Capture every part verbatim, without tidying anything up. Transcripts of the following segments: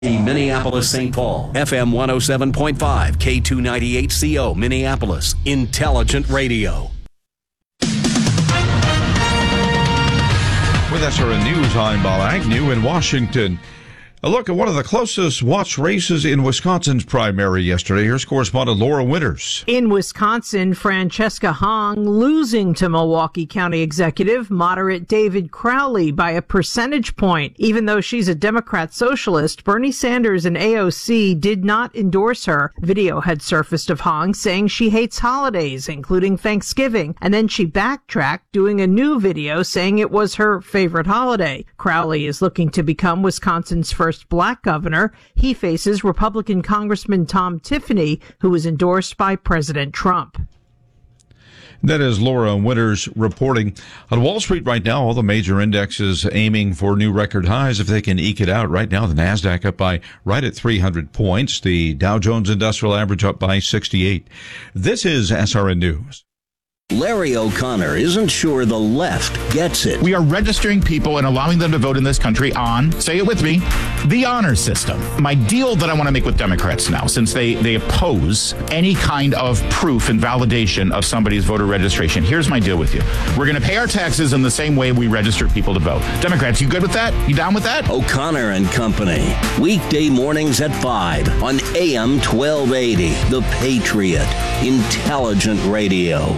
Minneapolis, Saint Paul, F M one oh seven point five, K two ninety-eight C O, Minneapolis, Intelligent Radio. With S R N News, I'm Bob Agnew in Washington. A look at one of the closest watched races in Wisconsin's primary yesterday. Here's correspondent Laura Winters. In Wisconsin, Francesca Hong losing to Milwaukee County Executive moderate David Crowley by a percentage point. Even though she's a Democrat socialist, Bernie Sanders and A O C did not endorse her. Video had surfaced of Hong saying she hates holidays, including Thanksgiving, and then she backtracked, doing a new video saying it was her favorite holiday. Crowley is looking to become Wisconsin's first black governor. He faces Republican Congressman Tom Tiffany, who was endorsed by President Trump. That is Laura Winters reporting. On Wall Street right now, all the major indexes aiming for new record highs if they can eke it out. Right now, the NASDAQ up by right at three hundred points. The Dow Jones Industrial Average up by sixty-eight. This is S R N News. Larry O'Connor isn't sure the left gets it. We are registering people and allowing them to vote in this country on, say it with me, the honor system. My deal that I want to make with Democrats now, since they, they oppose any kind of proof and validation of somebody's voter registration, here's my deal with you. We're going to pay our taxes in the same way we register people to vote. Democrats, you good with that? You down with that? O'Connor and Company. Weekday mornings at five on A M twelve eighty. The Patriot. Intelligent Radio.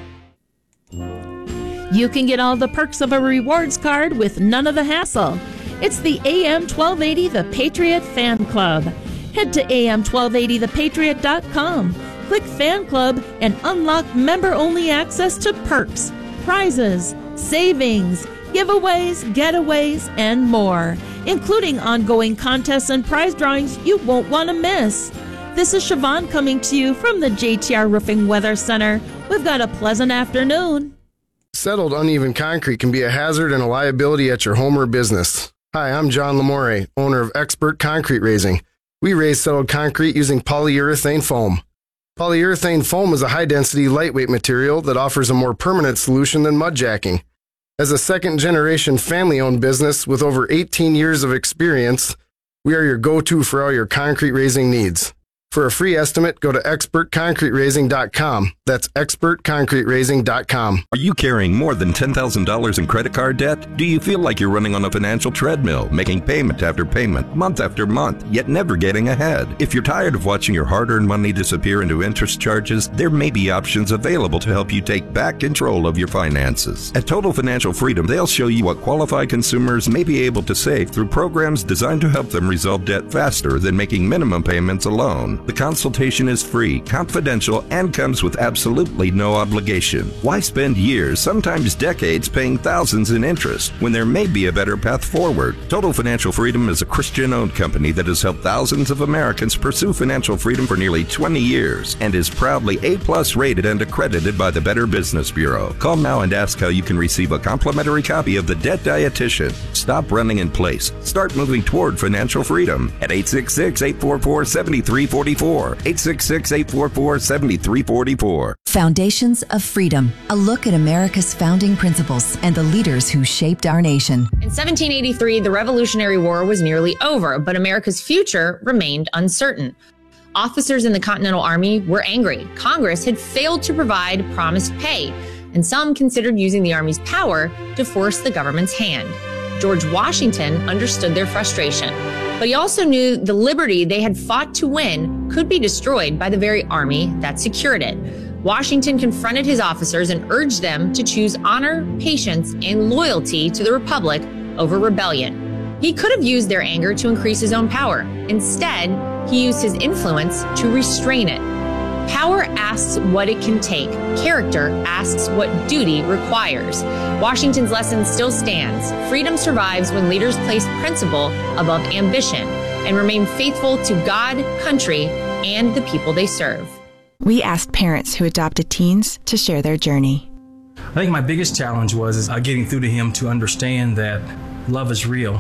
You can get all the perks of a rewards card with none of the hassle. It's the A M twelve eighty The Patriot Fan Club. Head to A M twelve eighty the patriot dot com. Click Fan Club and unlock member-only access to perks, prizes, savings, giveaways, getaways, and more, including ongoing contests and prize drawings you won't want to miss. This is Siobhan coming to you from the J T R Roofing Weather Center. We've got a pleasant afternoon. Settled uneven concrete can be a hazard and a liability at your home or business. Hi, I'm John Lamore, owner of Expert Concrete Raising. We raise settled concrete using polyurethane foam. Polyurethane foam is a high-density, lightweight material that offers a more permanent solution than mud jacking. As a second-generation family-owned business with over eighteen years of experience, we are your go-to for all your concrete raising needs. For a free estimate, go to expert concrete raising dot com. That's expert concrete raising dot com. Are you carrying more than ten thousand dollars in credit card debt? Do you feel like you're running on a financial treadmill, making payment after payment, month after month, yet never getting ahead? If you're tired of watching your hard-earned money disappear into interest charges, there may be options available to help you take back control of your finances. At Total Financial Freedom, they'll show you what qualified consumers may be able to save through programs designed to help them resolve debt faster than making minimum payments alone. The consultation is free, confidential, and comes with absolutely no obligation. Why spend years, sometimes decades, paying thousands in interest when there may be a better path forward? Total Financial Freedom is a Christian-owned company that has helped thousands of Americans pursue financial freedom for nearly twenty years and is proudly A-plus rated and accredited by the Better Business Bureau. Call now and ask how you can receive a complimentary copy of The Debt Dietitian. Stop running in place. Start moving toward financial freedom at eight six six, eight four four, seven three four four. eight six six, eight four four, seven three four four. Foundations of Freedom. A look at America's founding principles and the leaders who shaped our nation. In seventeen eighty-three, the Revolutionary War was nearly over, but America's future remained uncertain. Officers in the Continental Army were angry. Congress had failed to provide promised pay, and some considered using the Army's power to force the government's hand. George Washington understood their frustration, but he also knew the liberty they had fought to win could be destroyed by the very army that secured it. Washington confronted his officers and urged them to choose honor, patience, and loyalty to the Republic over rebellion. He could have used their anger to increase his own power. Instead, he used his influence to restrain it. Power asks what it can take. Character asks what duty requires. Washington's lesson still stands. Freedom survives when leaders place principle above ambition and remain faithful to God, country, and the people they serve. We asked parents who adopted teens to share their journey. I think my biggest challenge was is, uh, getting through to him to understand that love is real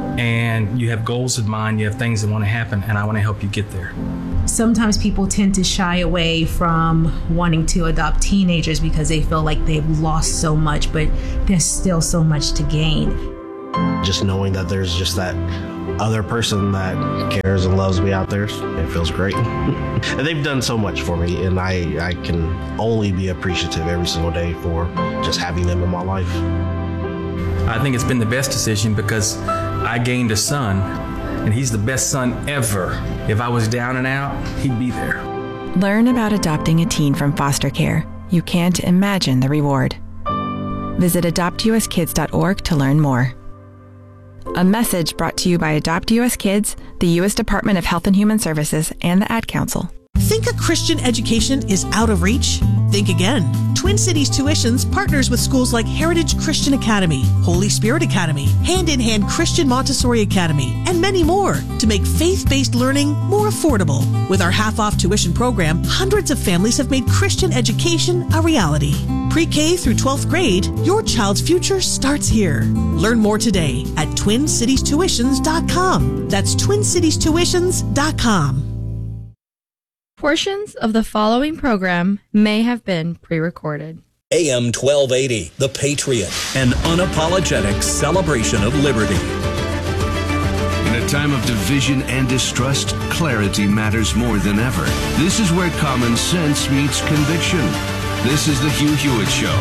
and you have goals in mind, you have things that want to happen, and I want to help you get there. Sometimes people tend to shy away from wanting to adopt teenagers because they feel like they've lost so much, but there's still so much to gain. Just knowing that there's just that other person that cares and loves me out there, it feels great. And they've done so much for me, and I, I can only be appreciative every single day for just having them in my life. I think it's been the best decision because I gained a son, and he's the best son ever. If I was down and out, he'd be there. Learn about adopting a teen from foster care. You can't imagine the reward. Visit adopt u s kids dot org to learn more. A message brought to you by Adopt U S Kids, the U S Department of Health and Human Services, and the Ad Council. Think a Christian education is out of reach? Think again. Twin Cities Tuitions partners with schools like Heritage Christian Academy, Holy Spirit Academy, Hand in Hand Christian Montessori Academy, and many more to make faith-based learning more affordable. With our half-off tuition program, hundreds of families have made Christian education a reality. Pre-K through twelfth grade, your child's future starts here. Learn more today at twin cities tuitions dot com. That's twin cities tuitions dot com. Portions of the following program may have been pre-recorded. A M twelve eighty, The Patriot, an unapologetic celebration of liberty. In a time of division and distrust, clarity matters more than ever. This is where common sense meets conviction. This is the Hugh Hewitt Show.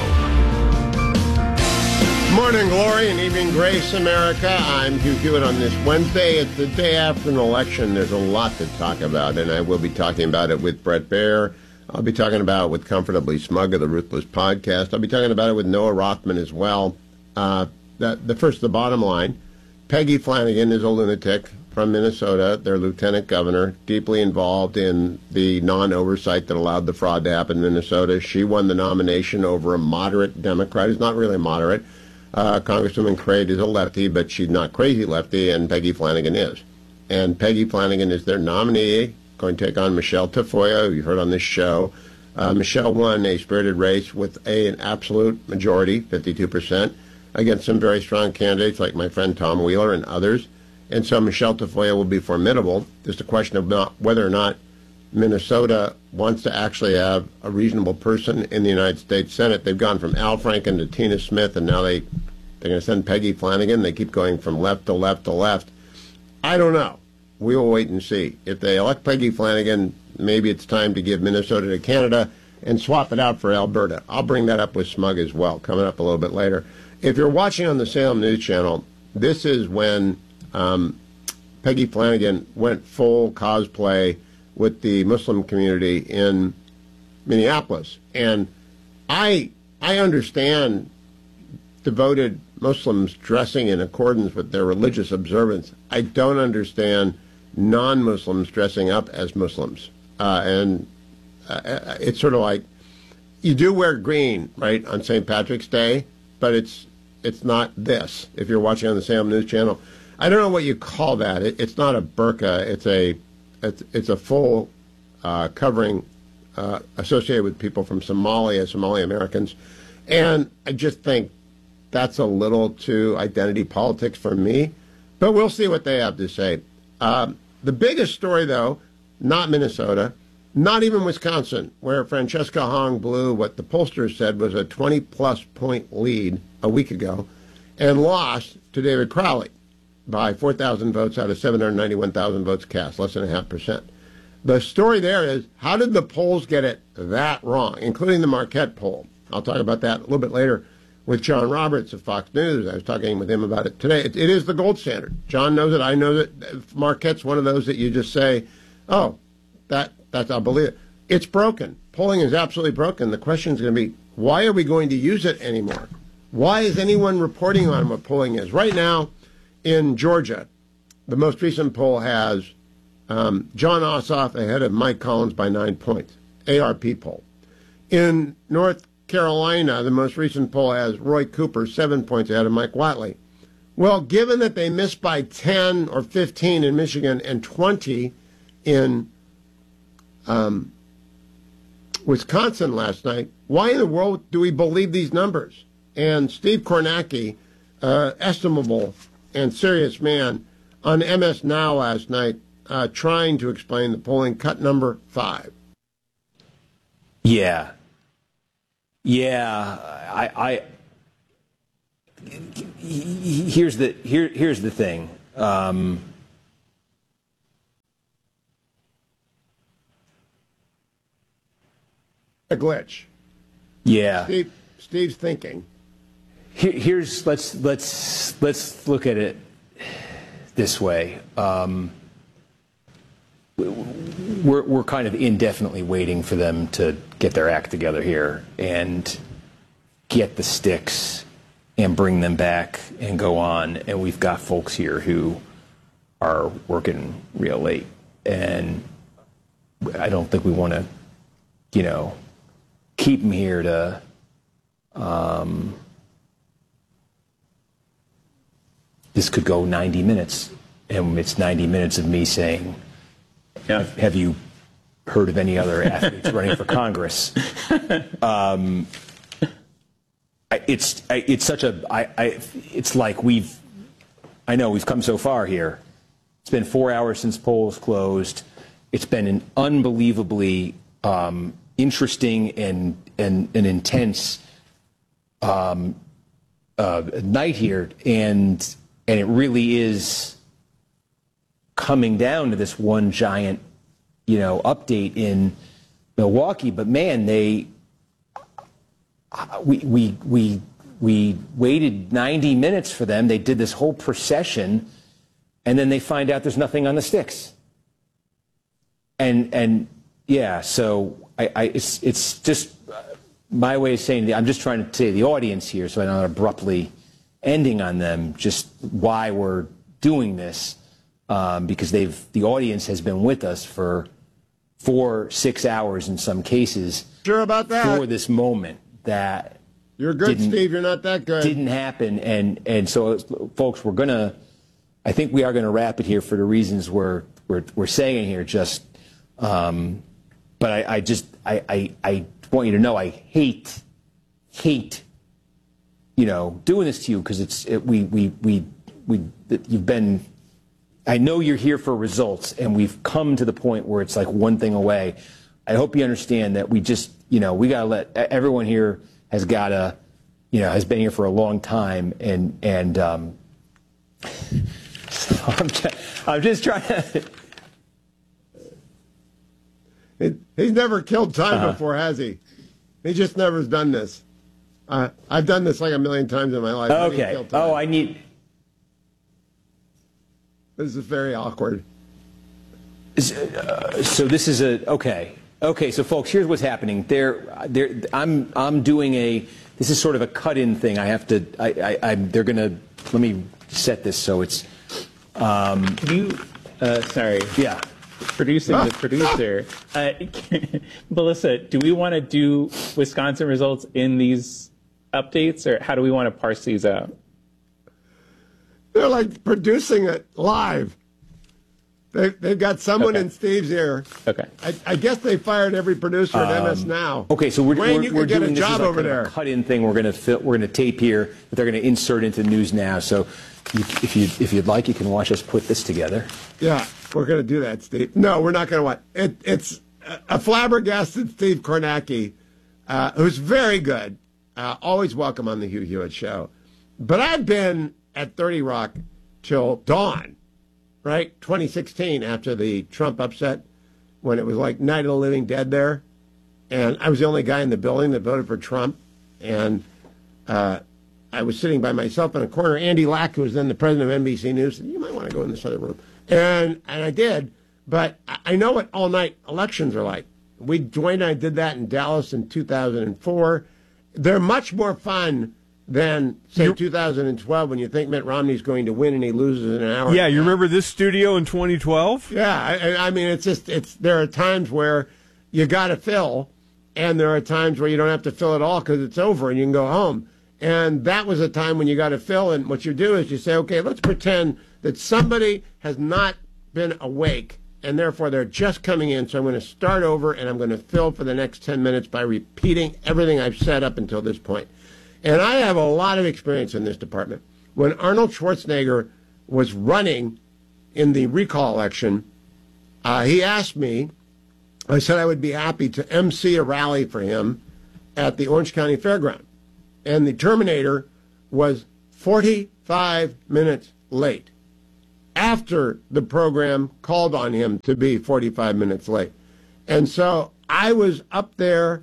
Morning glory and evening grace, America. I'm Hugh Hewitt on this Wednesday. It's the day after an election. There's a lot to talk about, and I will be talking about it with Bret Baier. I'll be talking about it with Comfortably Smug of the Ruthless Podcast. I'll be talking about it with Noah Rothman as well. Uh, the, the first, the bottom line, Peggy Flanagan is a lunatic from Minnesota, their lieutenant governor, deeply involved in the non-oversight that allowed the fraud to happen in Minnesota. She won the nomination over a moderate Democrat who's not really moderate. Uh, Congresswoman Craig is a lefty, but she's not crazy lefty, and Peggy Flanagan is. And Peggy Flanagan is their nominee, going to take on Michelle Tafoya, who you heard on this show. Uh, Michelle won a spirited race with a, an absolute majority, fifty-two percent, against some very strong candidates like my friend Tom Wheeler and others. And so Michelle Tafoya will be formidable. Just a question of not, whether or not Minnesota wants to actually have a reasonable person in the United States Senate. They've gone from Al Franken to Tina Smith, and now they, they're going to send Peggy Flanagan. They keep going from left to left to left. I don't know. We will wait and see. If they elect Peggy Flanagan, maybe it's time to give Minnesota to Canada and swap it out for Alberta. I'll bring that up with Smug as well, coming up a little bit later. If you're watching on the Salem News Channel, this is when um, Peggy Flanagan went full cosplay with the Muslim community in Minneapolis. And I I understand devoted Muslims dressing in accordance with their religious observance. I don't understand non-Muslims dressing up as Muslims. Uh, and uh, it's sort of like, you do wear green, right, on Saint Patrick's Day, but it's it's not this. If you're watching on the Salem News Channel, I don't know what you call that. It, it's not a burqa. It's a It's, it's a full uh, covering uh, associated with people from Somalia, Somali Americans. And I just think that's a little too identity politics for me. But we'll see what they have to say. Um, the biggest story, though, not Minnesota, not even Wisconsin, where Francesca Hong blew what the pollsters said was a twenty-plus point lead a week ago and lost to David Crowley by four thousand votes out of seven hundred ninety-one thousand votes cast, less than a half percent. The story there is, how did the polls get it that wrong, including the Marquette poll? I'll talk about that a little bit later with John Roberts of Fox News. I was talking with him about it today. It, it is the gold standard. John knows it. I know that. Marquette's one of those that you just say, oh, that that's, I'll believe it. It's broken. Polling is absolutely broken. The question is going to be, why are we going to use it anymore? Why is anyone reporting on what polling is? Right now, in Georgia, the most recent poll has um, John Ossoff ahead of Mike Collins by nine points, A R P poll. In North Carolina, the most recent poll has Roy Cooper seven points ahead of Mike Whatley. Well, given that they missed by ten or fifteen in Michigan and twenty in um, Wisconsin last night, why in the world do we believe these numbers? And Steve Kornacki, uh, estimable and serious man, on M S Now last night, uh, trying to explain the polling, cut number five. Yeah. Yeah. I, I here's the here here's the thing. Um, a glitch. Yeah. Steve, Steve's thinking. Here, here's let's let's let's look at it this way. Um, we're we're kind of indefinitely waiting for them to get their act together here and get the sticks and bring them back and go on. And we've got folks here who are working real late, and I don't think we want to, you know, keep them here to. Um, this could go ninety minutes, and it's ninety minutes of me saying, yeah. have you heard of any other athletes running for Congress? Um, I, it's I, it's such a I, I it's like we've I know we've come so far here. It's been four hours since polls closed. It's been an unbelievably um, interesting and and an intense um, uh, night here, and and it really is coming down to this one giant, you know, update in Milwaukee. But man, they we we we we waited ninety minutes for them. They did this whole procession, and then they find out there's nothing on the sticks. And and yeah, so I, I it's it's just my way of saying I'm just trying to say the audience here, so I'm not abruptly ending on them. Just why we're doing this, um, because they've the audience has been with us for four, six hours in some cases. Sure about that. For this moment that you're good, Steve. You're not that good. Didn't happen, and and so folks, we're gonna. I think we are going to wrap it here for the reasons we're we're we're saying here. Just. Um, but I, I just, I, I, I want you to know I hate, hate, you know, doing this to you because it's, it, we, we, we, we, you've been, I know you're here for results and we've come to the point where it's like one thing away. I hope you understand that we just, you know, we got to let, everyone here has got to, you know, has been here for a long time and, and, um, so I'm just, I'm just trying to, He's never killed time uh-huh. before, has he? He just never has done this. Uh, I've done this like a million times in my life. Okay. Oh, I need. This is very awkward. Is, uh, so this is a okay. Okay. So folks, here's what's happening. There, there. I'm, I'm doing a. This is sort of a cut-in thing. I have to. I, I, I'm. They're gonna. Let me set this so it's. Um, you. Uh, sorry. Yeah. Producing the producer. Uh, Melissa, do we want to do Wisconsin results in these updates, or how do we want to parse these out? They're like producing it live. They, they've got someone Okay. in Steve's ear. Okay. I, I guess they fired every producer at Um, M S Now. Okay, so we're, Wayne, we're, you we're could get doing a this job as like over kind of there. a cut-in thing. We're going to we're going to tape here that they're going to insert into News Now. So you, if you if you'd like, you can watch us put this together. Yeah, we're going to do that, Steve. No, we're not going to what? It, it's a flabbergasted Steve Kornacki, uh, who's very good. Uh, always welcome on the Hugh Hewitt Show. But I've been at thirty Rock till dawn, right? twenty sixteen, after the Trump upset, when it was like Night of the Living Dead there. And I was the only guy in the building that voted for Trump. And uh, I was sitting by myself in a corner. Andy Lack, who was then the president of N B C News, said, you might want to go in this other room. And and I did. But I know what all-night elections are like. We, Dwayne and I did that in Dallas in two thousand four. They're much more fun than, say, You're, two thousand twelve, when you think Mitt Romney's going to win and he loses in an hour. Yeah, you remember this studio in twenty twelve? Yeah, I, I mean, it's just, it's there are times where you got to fill, and there are times where you don't have to fill at all because it's over and you can go home. And that was a time when you got to fill, and what you do is you say, okay, let's pretend that somebody has not been awake, and therefore they're just coming in, so I'm going to start over, and I'm going to fill for the next ten minutes by repeating everything I've said up until this point. And I have a lot of experience in this department. When Arnold Schwarzenegger was running in the recall election, uh, he asked me, I said I would be happy to emcee a rally for him at the Orange County Fairground. And the Terminator was forty-five minutes late after the program called on him to be forty-five minutes late. And so I was up there.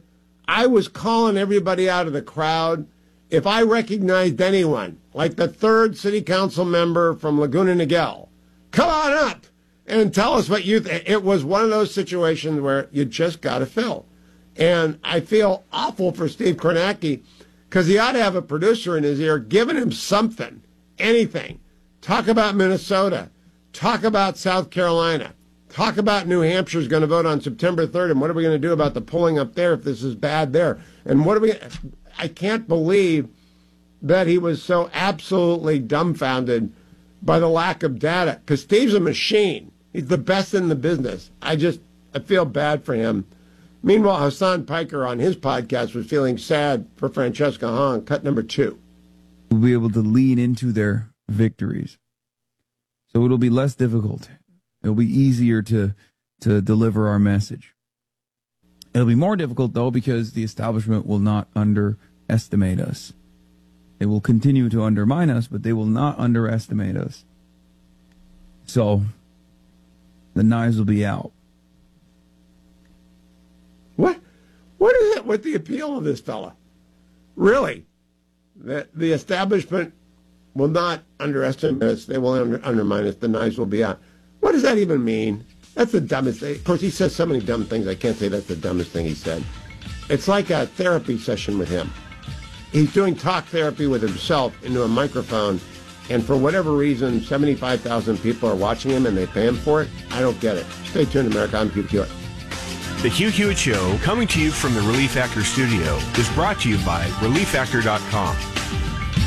I was calling everybody out of the crowd. If I recognized anyone, like the third city council member from Laguna Niguel, come on up and tell us what you think. It was one of those situations where you just got to fill. And I feel awful for Steve Kornacki because he ought to have a producer in his ear giving him something, anything. Talk about Minnesota. Talk about South Carolina. Talk about New Hampshire's going to vote on September third, and what are we going to do about the polling up there if this is bad there? And what are we... I can't believe that he was so absolutely dumbfounded by the lack of data, because Steve's a machine. He's the best in the business. I just, I feel bad for him. Meanwhile, Hassan Piker on his podcast was feeling sad for Francesca Hong, cut number two. We'll be able to lean into their victories. So it'll be less difficult. It'll be easier to, to deliver our message. It'll be more difficult, though, because the establishment will not underestimate us. They will continue to undermine us, but they will not underestimate us. So the knives will be out. What? What is it with the appeal of this fella? Really? That the establishment will not underestimate us. They will under, undermine us. The knives will be out. What does that even mean? That's the dumbest thing. Of course, he says so many dumb things. I can't say that's the dumbest thing he said. It's like a therapy session with him. He's doing talk therapy with himself into a microphone, and for whatever reason, seventy-five thousand people are watching him and they pay him for it. I don't get it. Stay tuned, America. I'm Hugh Hewitt. The Hugh Hewitt Show, coming to you from the Relief Factor studio, is brought to you by relief factor dot com.